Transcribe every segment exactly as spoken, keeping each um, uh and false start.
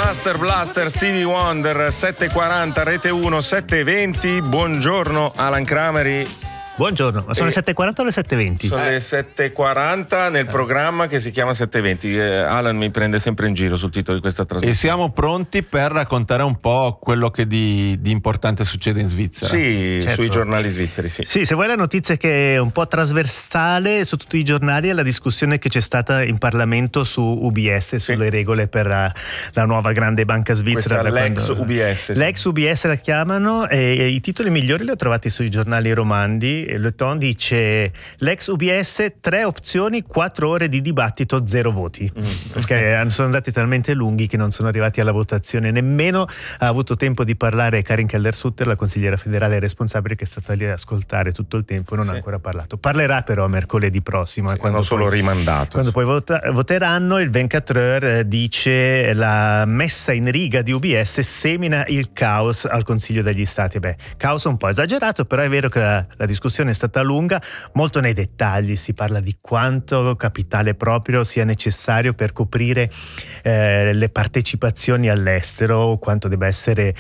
Blaster Blaster Stevie Wonder, sette e quaranta, Rete uno, sette e venti. Buongiorno Alan Crameri. Buongiorno, ma sono e le sette e quaranta o le sette e venti? Sono eh. le sette e quaranta nel programma che si chiama sette e venti. eh, Alan mi prende sempre in giro sul titolo di questa trasmissione. E siamo pronti per raccontare un po' quello che di, di importante succede in Svizzera. Sì, certo. Sui giornali svizzeri, sì. Sì, se vuoi la notizia che è un po' trasversale su tutti i giornali è la discussione che c'è stata in Parlamento su U B S, sulle sì. regole per la, la nuova grande banca svizzera. Questa l'ex quando, U B S. Sì. L'ex U B S la chiamano, e i titoli migliori li ho trovati sui giornali romandi. Le Ton dice: l'ex U B S, tre opzioni, quattro ore di dibattito, zero voti. Mm. Perché sono andati talmente lunghi che non sono arrivati alla votazione. Nemmeno ha avuto tempo di parlare Karin Keller-Sutter, la consigliera federale responsabile, che è stata lì ad ascoltare tutto il tempo e non sì. ha ancora parlato. Parlerà però mercoledì prossimo. Sì, quando hanno solo poi, rimandato. Quando poi vota, voteranno, il ventiquattro dice: la messa in riga di U B S semina il caos al Consiglio degli Stati. Beh, caos un po' esagerato, però è vero che la, la discussione è stata lunga, molto nei dettagli. Si parla di quanto capitale proprio sia necessario per coprire eh, le partecipazioni all'estero, quanto debba essere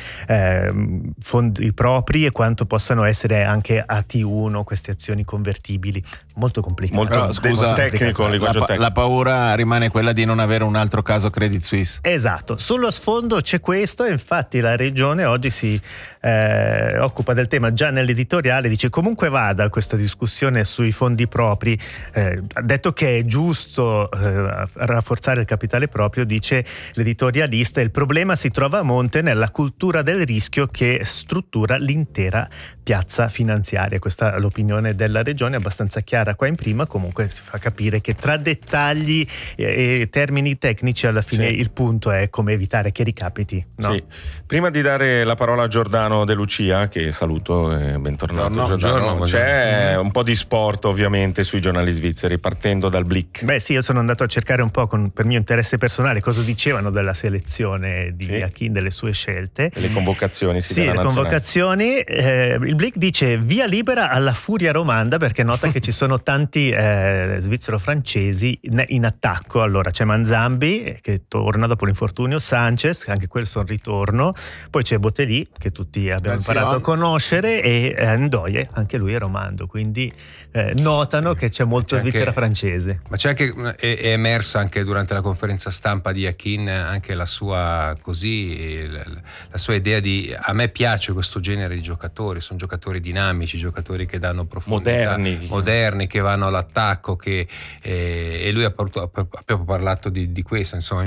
eh, fondi propri e quanto possano essere anche A T uno, queste azioni convertibili. Molto complicato. Molto Però, scusa, tecnico, la, linguaggio pa- tecnico. La paura rimane quella di non avere un altro caso Credit Suisse. Esatto, sullo sfondo c'è questo, e infatti la regione oggi si eh, occupa del tema già nell'editoriale. Dice: comunque vada questa discussione sui fondi propri, eh, ha detto che è giusto eh, rafforzare il capitale proprio, dice l'editorialista. Il problema si trova a monte nella cultura del rischio che struttura l'intera piazza finanziaria. Questa è l'opinione della regione, abbastanza chiara qua in prima. Comunque si fa capire che tra dettagli e, e termini tecnici alla fine sì. il punto è come evitare che ricapiti, no? Sì. Prima di dare la parola a Giordano De Lucia, che saluto, eh, bentornato no, no, Giordano, buongiorno, c'è buongiorno. un po' di sport ovviamente sui giornali svizzeri, partendo dal Blick. Beh sì, io sono andato a cercare un po' con, per mio interesse personale, cosa dicevano della selezione di sì. Akin, delle sue scelte. E le convocazioni sì, sì le nazionale. convocazioni. Eh, il Blick dice: via libera alla furia romanda, perché nota che ci sono tanti eh, svizzero-francesi in, in attacco. Allora c'è Manzambi che torna dopo l'infortunio, Sanchez, anche questo è un ritorno, poi c'è Botelli, che tutti abbiamo Grazie imparato a conoscere, e eh, Ndoye, anche lui è romando, quindi eh, notano sì. che c'è molto c'è Svizzera anche, francese. Ma c'è anche, è, è emersa anche durante la conferenza stampa di Akin anche la sua così la, la sua idea di: a me piace questo genere di giocatori, sono giocatori dinamici, giocatori che danno profondità, moderni, moderni che vanno all'attacco, che eh, e lui ha, ha proprio parlato di, di questo, insomma.